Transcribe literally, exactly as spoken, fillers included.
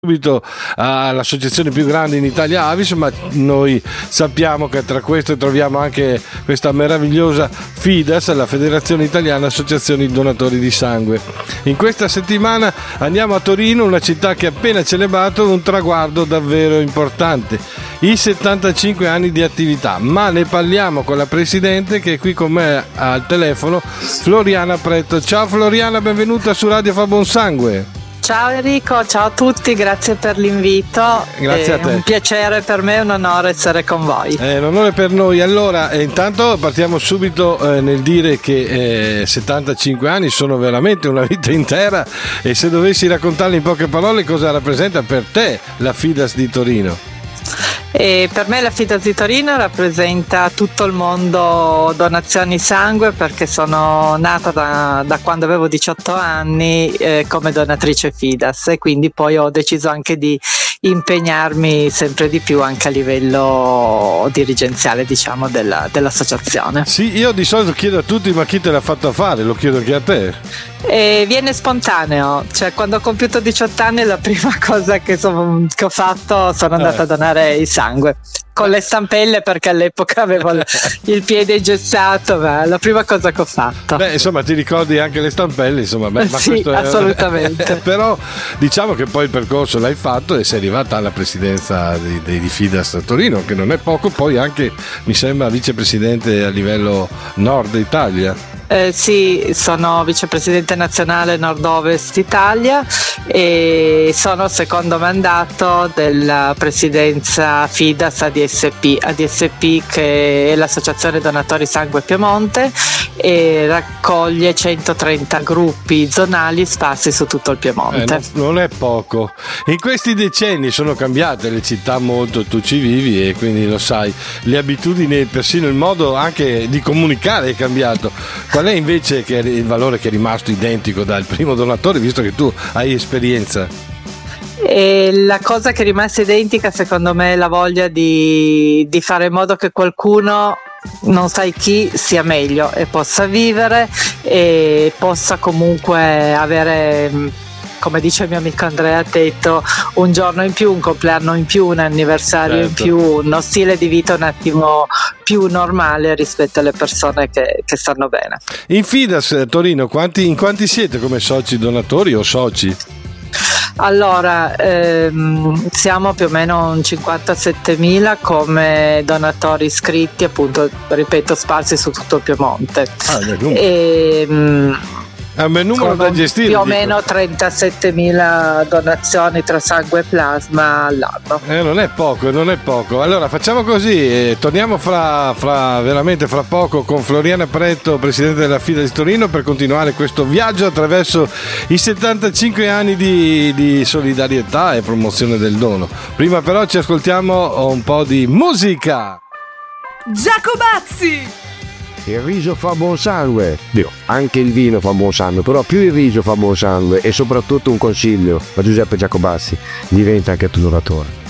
subito all'associazione più grande in Italia, Avis, ma noi sappiamo che tra queste troviamo anche questa meravigliosa FIDAS, la Federazione Italiana Associazioni Donatori di Sangue. In questa settimana andiamo a Torino, una città che ha appena celebrato un traguardo davvero importante, i settantacinque anni di attività, ma ne parliamo con la presidente che è qui con me al telefono, Floriana Pretto. Ciao Floriana, benvenuta su Radio Fa Buon Sangue. Ciao Enrico, ciao a tutti, grazie per l'invito. Grazie è a te. Un piacere per me, è un onore essere con voi. È un onore per noi. Allora, eh, intanto partiamo subito eh, nel dire che eh, settantacinque anni sono veramente una vita intera, e se dovessi raccontarle in poche parole cosa rappresenta per te la FIDAS di Torino. E per me la FIDAS di Torino rappresenta tutto il mondo donazioni sangue, perché sono nata da, da quando avevo diciotto anni eh, come donatrice FIDAS, e quindi poi ho deciso anche di impegnarmi sempre di più anche a livello dirigenziale, diciamo, della, dell'associazione. Sì, io di solito chiedo a tutti, ma chi te l'ha fatto fare? Lo chiedo anche a te. E viene spontaneo, cioè quando ho compiuto diciotto anni la prima cosa che, so, che ho fatto sono andata eh. a donare il sangue con le stampelle, perché all'epoca avevo il, il piede ingessato, ma la prima cosa che ho fatto. Beh, insomma, ti ricordi anche le stampelle, insomma. Beh, ma sì, questo è... assolutamente. Però diciamo che poi il percorso l'hai fatto e sei arrivata alla presidenza di, di, di FIDAS a Torino, che non è poco, poi anche mi sembra vicepresidente a livello nord Italia. Eh, sì, sono vicepresidente nazionale Nord-Ovest Italia e sono al secondo mandato della presidenza FIDAS A D S P, A D S P che è l'Associazione Donatori Sangue Piemonte, e raccoglie centotrenta gruppi zonali sparsi su tutto il Piemonte. Eh, non è poco. In questi decenni sono cambiate le città molto, tu ci vivi e quindi lo sai, le abitudini, persino il modo anche di comunicare è cambiato. Qual è invece che il valore che è rimasto identico dal primo donatore, visto che tu hai esperienza? E la cosa che è rimasta identica secondo me è la voglia di, di fare in modo che qualcuno, non sai chi, sia meglio e possa vivere e possa comunque avere, come dice il mio amico Andrea Tetto, un giorno in più, un compleanno in più, un anniversario certo. in più, uno stile di vita un attimo più normale rispetto alle persone che, che stanno bene. In FIDAS Torino quanti, in quanti siete come soci donatori o soci? Allora, ehm, siamo più o meno un cinquantasettemila come donatori iscritti, appunto, ripeto, sparsi su tutto il Piemonte. Ah, e, mh, è un bel numero da gestire. Più o dico. meno trentasettemila donazioni tra sangue e plasma all'anno. Eh, non è poco, non è poco. Allora facciamo così, eh, torniamo fra, fra veramente fra poco con Floriana Pretto, presidente della FIDAS di Torino, per continuare questo viaggio attraverso i settantacinque anni di, di solidarietà e promozione del dono. Prima però ci ascoltiamo un po' di musica. Giacobazzi! Il riso fa buon sangue, Dio, anche il vino fa buon sangue, però più il riso fa buon sangue, e soprattutto un consiglio a Giuseppe Giacobazzi: diventa anche tu donatore.